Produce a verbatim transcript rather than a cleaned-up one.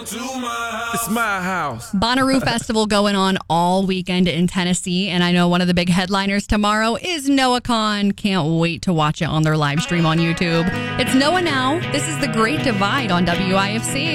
It's my house. Bonnaroo Festival going on all weekend in Tennessee, and I know one of the big headliners tomorrow is Noah Kahan. Can't wait to watch it on their live stream on YouTube. It's Noah Now. This is The Great Divide on W I F C.